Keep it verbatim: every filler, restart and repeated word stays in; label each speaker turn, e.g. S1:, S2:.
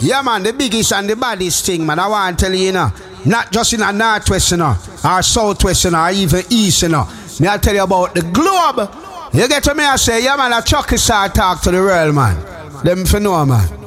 S1: Yeah, man, the biggest and the baddest thing, man. I want to tell you, you know, not just in a northwest, you know, or southwest, you know, or even east, you know. Me I tell you about the globe. You get to me, I say, yeah, man, a Chucky star talk to the world, man. Them for know, man.